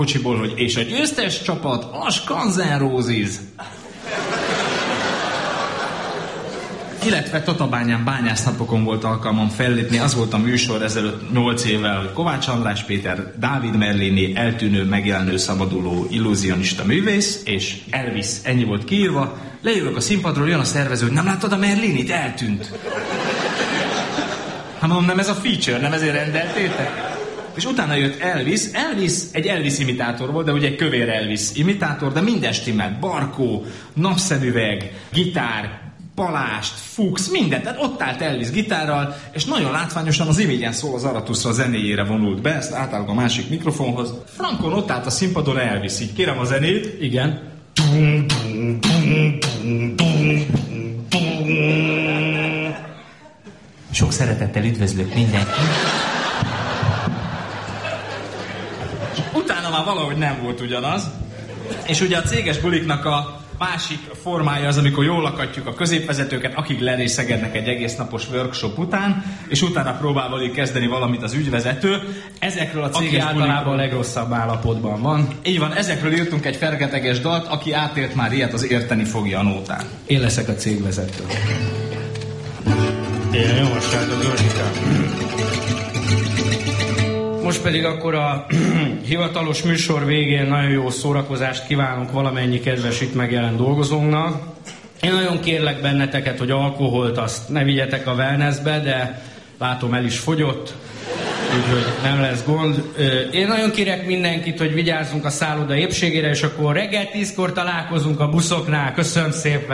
kocsiból, hogy és a győztes csapat a Guns N' Roses. Illetve Tatabányán bányásznapokon volt alkalmam fellépni, az volt a műsor ezelőtt 8 évvel, hogy Kovács András Péter, Dávid Merlini, eltűnő, megjelenő, szabaduló, illúzionista művész, és Elvis, ennyi volt kiírva. Lejövök a színpadról, jön a szervező, hogy nem láttad a Merlinit? Eltűnt. Hát mondom, nem ez a feature, nem ezért rendeltétek? És utána jött Elvis. Elvis egy Elvis imitátor volt, de ugye egy kövér Elvis imitátor, de minden stimmelt. Barkó, napszemüveg, gitár, palást, fux, mindent. Tehát ott állt Elvis gitárral, és nagyon látványosan az Imigyen szól az Aratuszra zenéjére vonult be, ezt átállok a másik mikrofonhoz. Frankon ott állt a színpadon Elvis, így kérem a zenét. Igen. Sok szeretettel üdvözlök mindenkit. Utána már valahogy nem volt ugyanaz. És ugye a céges buliknak a másik formája az, amikor jól lakatjuk a középvezetőket, akik lerészegednek egy egész napos workshop után, és utána próbál velük kezdeni valamit az ügyvezető. Ezekről a céges aki általában bulikról... a legrosszabb állapotban van. Így van, ezekről írtunk egy fergeteges dalt, aki átélt már ilyet, az érteni fogja a nótán. Én leszek a cégvezető. Én javassátok, Józsikám. Most pedig akkor a hivatalos műsor végén nagyon jó szórakozást kívánunk valamennyi kedves itt megjelent dolgozónknak. Én nagyon kérlek benneteket, hogy alkoholt azt ne vigyetek a wellnessbe, de látom el is fogyott, úgyhogy nem lesz gond. Én nagyon kérek mindenkit, hogy vigyázzunk a szálloda épségére, és akkor reggel 10-kor találkozunk a buszoknál. Köszönöm szépen!